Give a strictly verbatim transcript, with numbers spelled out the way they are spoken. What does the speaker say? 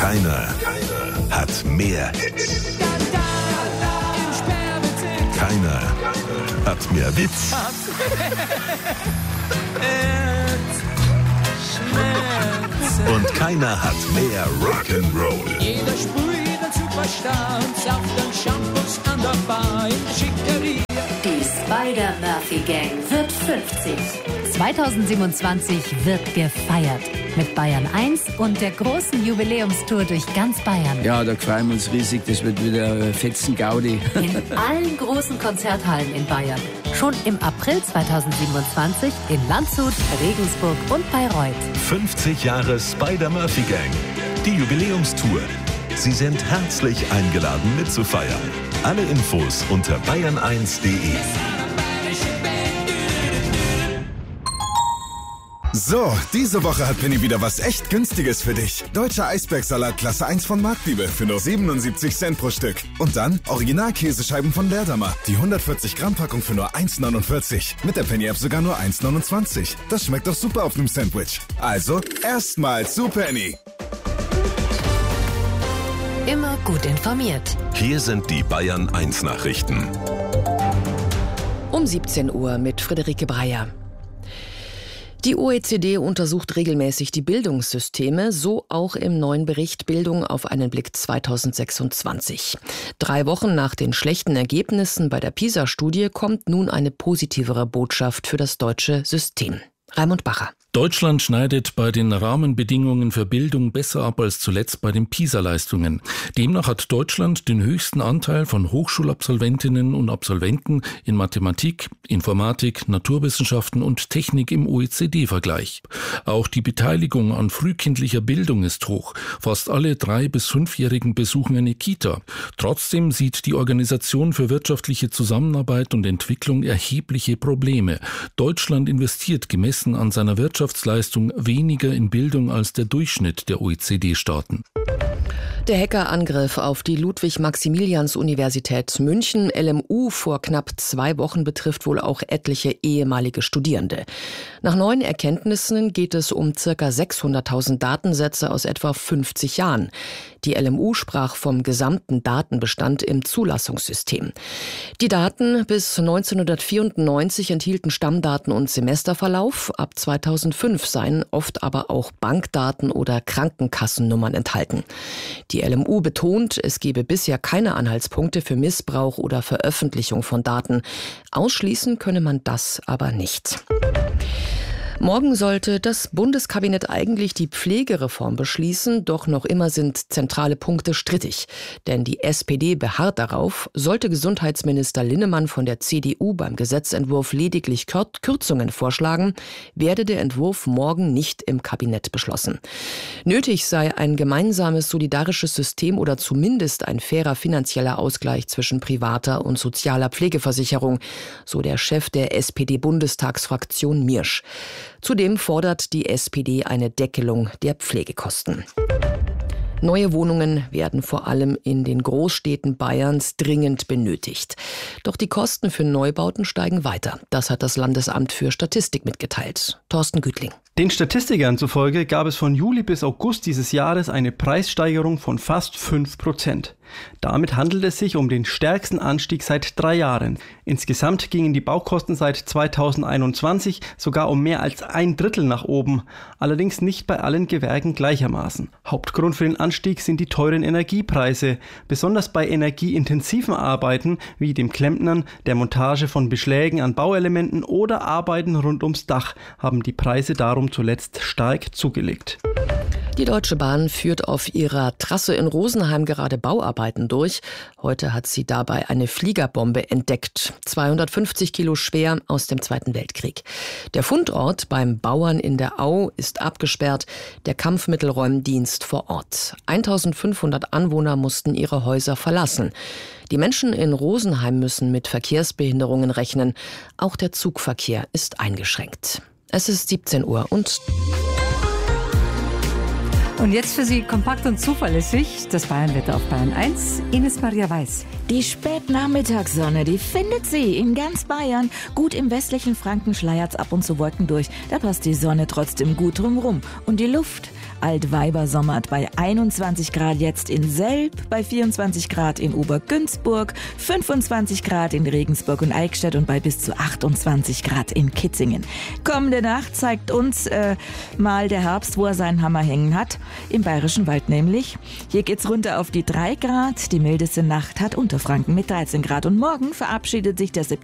Keiner, keiner hat mehr Hits. Keiner hat mehr Witz. Und keiner hat mehr Rock'n'Roll. Jeder sprüht ein Superstar und Saft und Shampoos an der Bar in der Schickeria. Die Spider-Murphy-Gang wird fünfzig. zweitausendsiebenundzwanzig wird gefeiert. Mit Bayern eins und der großen Jubiläumstour durch ganz Bayern. Ja, da freuen wir uns riesig. Das wird wieder fetzen Gaudi. In allen großen Konzerthallen in Bayern. Schon im April zweitausendsiebenundzwanzig in Landshut, Regensburg und Bayreuth. fünfzig Jahre Spider-Murphy-Gang. Die Jubiläumstour. Sie sind herzlich eingeladen mitzufeiern. Alle Infos unter bayern eins punkt de. So, diese Woche hat Penny wieder was echt Günstiges für dich. Deutscher Eisbergsalat Klasse eins von Marktliebe für nur siebenundsiebzig Cent pro Stück. Und dann Original-Käsescheiben von Leerdammer. Die hundertvierzig Gramm Packung für nur eins neunundvierzig. Mit der Penny-App sogar nur eins neunundzwanzig. Das schmeckt doch super auf einem Sandwich. Also, erstmal zu Penny. Immer gut informiert. Hier sind die Bayern eins Nachrichten. Um siebzehn Uhr mit Friederike Breyer. Die O E C D untersucht regelmäßig die Bildungssysteme, so auch im neuen Bericht Bildung auf einen Blick zweitausendsechsundzwanzig. Drei Wochen nach den schlechten Ergebnissen bei der PISA-Studie kommt nun eine positivere Botschaft für das deutsche System. Raimund Bacher. Deutschland schneidet bei den Rahmenbedingungen für Bildung besser ab als zuletzt bei den PISA-Leistungen. Demnach hat Deutschland den höchsten Anteil von Hochschulabsolventinnen und Absolventen in Mathematik, Informatik, Naturwissenschaften und Technik im O E C D-Vergleich. Auch die Beteiligung an frühkindlicher Bildung ist hoch. Fast alle drei- bis fünfjährigen besuchen eine Kita. Trotzdem sieht die Organisation für wirtschaftliche Zusammenarbeit und Entwicklung erhebliche Probleme. Deutschland investiert gemessen an seiner Wirtschaft Wirtschaftsleistung weniger in Bildung als der Durchschnitt der O E C D-Staaten. Der Hackerangriff auf die Ludwig-Maximilians-Universität München, L M U, vor knapp zwei Wochen betrifft wohl auch etliche ehemalige Studierende. Nach neuen Erkenntnissen geht es um ca. sechshunderttausend Datensätze aus etwa fünfzig Jahren. Die L M U sprach vom gesamten Datenbestand im Zulassungssystem. Die Daten bis neunzehnhundertvierundneunzig enthielten Stammdaten und Semesterverlauf. Ab zweitausendfünf seien oft aber auch Bankdaten oder Krankenkassennummern enthalten. Die L M U betont, es gebe bisher keine Anhaltspunkte für Missbrauch oder Veröffentlichung von Daten. Ausschließen könne man das aber nicht. Morgen sollte das Bundeskabinett eigentlich die Pflegereform beschließen, doch noch immer sind zentrale Punkte strittig. Denn die S P D beharrt darauf, sollte Gesundheitsminister Linnemann von der C D U beim Gesetzentwurf lediglich Kürzungen vorschlagen, werde der Entwurf morgen nicht im Kabinett beschlossen. Nötig sei ein gemeinsames solidarisches System oder zumindest ein fairer finanzieller Ausgleich zwischen privater und sozialer Pflegeversicherung, so der Chef der S P D-Bundestagsfraktion Miersch. Zudem fordert die S P D eine Deckelung der Pflegekosten. Neue Wohnungen werden vor allem in den Großstädten Bayerns dringend benötigt. Doch die Kosten für Neubauten steigen weiter. Das hat das Landesamt für Statistik mitgeteilt. Thorsten Gütling. Den Statistikern zufolge gab es von Juli bis August dieses Jahres eine Preissteigerung von fast fünf Prozent. Damit handelt es sich um den stärksten Anstieg seit drei Jahren. Insgesamt gingen die Baukosten seit zweitausendeinundzwanzig sogar um mehr als ein Drittel nach oben, allerdings nicht bei allen Gewerken gleichermaßen. Hauptgrund für den Anstieg sind die teuren Energiepreise, besonders bei energieintensiven Arbeiten wie dem Klempnern, der Montage von Beschlägen an Bauelementen oder Arbeiten rund ums Dach haben die Preise darum zuletzt stark zugelegt. Die Deutsche Bahn führt auf ihrer Trasse in Rosenheim gerade Bauarbeiten durch. Heute hat sie dabei eine Fliegerbombe entdeckt, zweihundertfünfzig Kilo schwer, aus dem Zweiten Weltkrieg. Der Fundort beim Bauern in der Au ist abgesperrt, der Kampfmittelräumdienst vor Ort. eintausendfünfhundert Anwohner mussten ihre Häuser verlassen. Die Menschen in Rosenheim müssen mit Verkehrsbehinderungen rechnen. Auch der Zugverkehr ist eingeschränkt. Es ist siebzehn Uhr und... Und jetzt für Sie kompakt und zuverlässig das Bayernwetter auf Bayern eins. Ines Maria Weiß. Die Spätnachmittagssonne, die findet Sie in ganz Bayern. Gut im westlichen Franken schleiert's ab und zu Wolken durch. Da passt die Sonne trotzdem gut drumrum. Und die Luft, Altweibersommert bei einundzwanzig Grad jetzt in Selb, bei vierundzwanzig Grad in Obergünzburg, fünfundzwanzig Grad in Regensburg und Eichstätt und bei bis zu achtundzwanzig Grad in Kitzingen. Kommende Nacht zeigt uns äh, mal der Herbst, wo er seinen Hammer hängen hat. Im Bayerischen Wald nämlich. Hier geht's runter auf die drei Grad. Die mildeste Nacht hat Unterfranken mit dreizehn Grad. Und morgen verabschiedet sich der